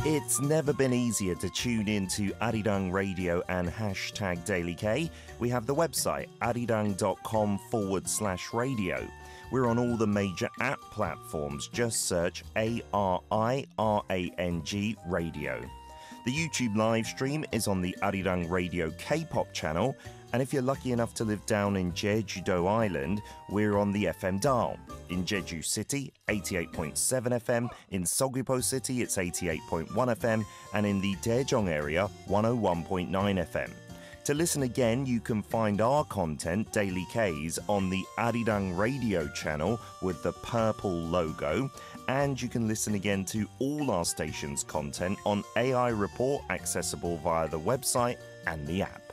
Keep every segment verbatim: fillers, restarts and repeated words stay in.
It's never been easier to tune in to Arirang Radio and hashtag Daily K. We have the website arirang.com forward slash radio. We're on all the major app platforms. Just search A R I R A N G Radio. The YouTube live stream is on the Arirang Radio K-pop channel, and if you're lucky enough to live down in Jeju-do Island, we're on the F M dial. In Jeju City, eighty-eight point seven F M, in Seogwipo City, it's eighty-eight point one F M, and in the Daejeong area, one oh one point nine F M. To listen again, you can find our content, Daily K's, on the Arirang Radio channel with the purple logo, and you can listen again to all our station's content on A I Report, accessible via the website and the app.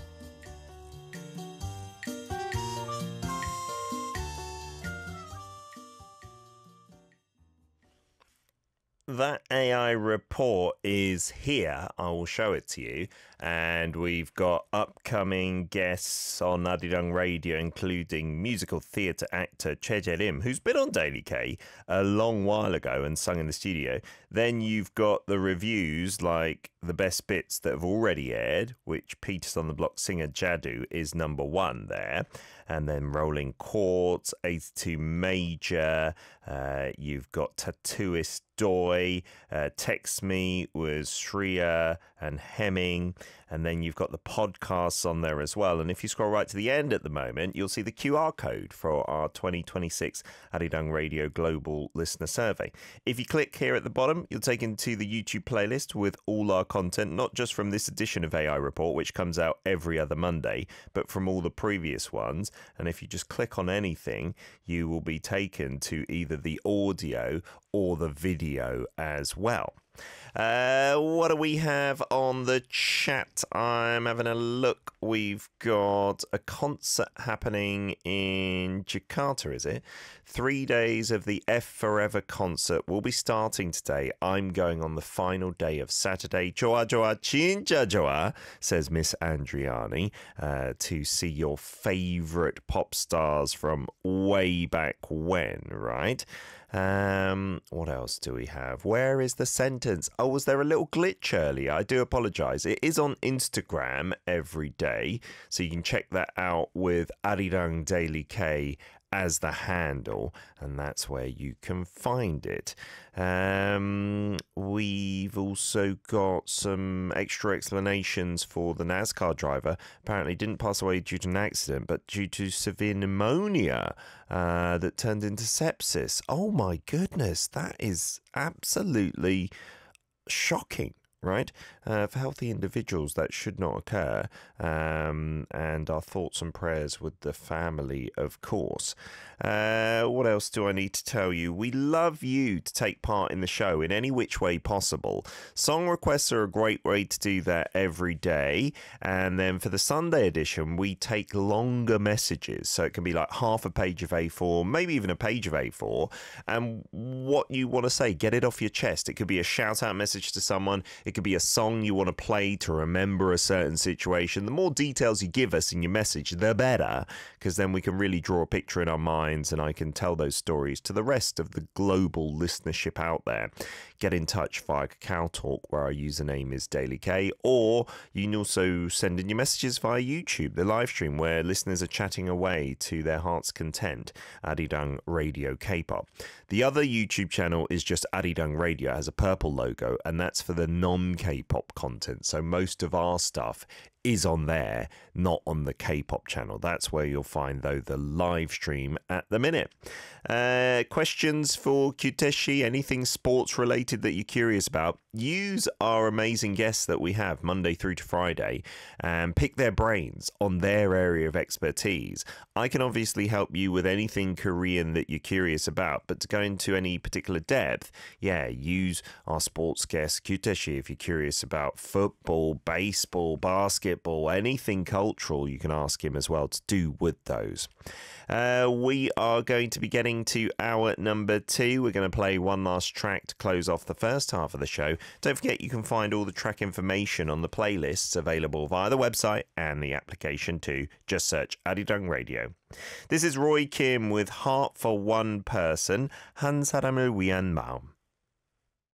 That A I report is here. I will show it to you. And we've got upcoming guests on Arirang Radio, including musical theatre actor Choi Jae-rim, who's been on Daily K a long while ago and sung in the studio. Then you've got the reviews, like the best bits that have already aired, which Peters on the Block singer Jadu is number one there. And then Rolling Quartz, eighty-two Major. Uh, you've got Tattooist Doi, uh, Text Me was Shreya and Hemming, and then you've got the podcasts on there as well. And if you scroll right to the end at the moment, you'll see the Q R code for our twenty twenty-six Arirang Radio Global Listener Survey. If you click here at the bottom, you'll take into the YouTube playlist with all our content, not just from this edition of A I Report, which comes out every other Monday, but from all the previous ones. And if you just click on anything, you will be taken to either the audio or the video as well. Uh, what do we have on the chat? I'm having a look. We've got a concert happening in Jakarta, is it? Three days of the F Forever concert will be starting today. I'm going on the final day of Saturday. Joa joa chincha joa, says Miss Andriani, uh, to see your favourite pop stars from way back when, right? Um, what else do we have? Where is the sentence? Oh, was there a little glitch earlier? I do apologise. It is on Instagram every day, so you can check that out with Arirang Daily K as the handle, and that's where you can find it. Um, we've also got some extra explanations for the NASCAR driver. Apparently didn't pass away due to an accident, but due to severe pneumonia uh, that turned into sepsis. Oh my goodness, that is absolutely shocking. Right? Uh, for healthy individuals, that should not occur. Um, and our thoughts and prayers with the family, of course. Uh, what else do I need to tell you? We love you to take part in the show in any which way possible. Song requests are a great way to do that every day. And then for the Sunday edition, we take longer messages. So it can be like half a page of A four, maybe even a page of A four. And what you want to say, get it off your chest. It could be a shout out message to someone. It could be a song you want to play to remember a certain situation. The more details you give us in your message, the better, because then we can really draw a picture in our minds and I can tell those stories to the rest of the global listenership out there. Get in touch via Kakao Talk, where our username is Daily K, or you can also send in your messages via YouTube, the live stream, where listeners are chatting away to their heart's content, Arirang Radio K-pop. The other YouTube channel is just Arirang Radio. It has a purple logo, and that's for the non K-pop content. So most of our stuff is on there, not on the K-pop channel. That's where you'll find, though, the live stream at the minute. Uh, questions for Kyuteshi, anything sports related that you're curious about, use our amazing guests that we have Monday through to Friday and pick their brains on their area of expertise. I can obviously help you with anything Korean that you're curious about, but to go into any particular depth, yeah, use our sports guest Kyuteshi if you're curious about football, baseball, basketball, anything cultural. You can ask him as well to do with those. Uh, we are going to be getting to hour number two. We're going to play one last track to close off the first half of the show. Don't forget you can find all the track information on the playlists available via the website and the application too. Just search Arirang Radio. This is Roy Kim with Heart for One Person, 한 사람을 위한 마음.